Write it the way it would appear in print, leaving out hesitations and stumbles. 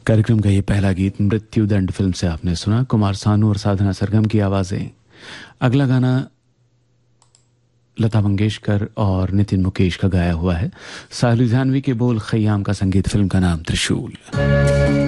कार्यक्रम का ये पहला गीत मृत्युदंड फिल्म से आपने सुना, कुमार सानू और साधना सरगम की आवाजें। अगला गाना लता मंगेशकर और नितिन मुकेश का गाया हुआ है। साहिल लुधियानवी के बोल, खयाम का संगीत, फिल्म का नाम त्रिशूल।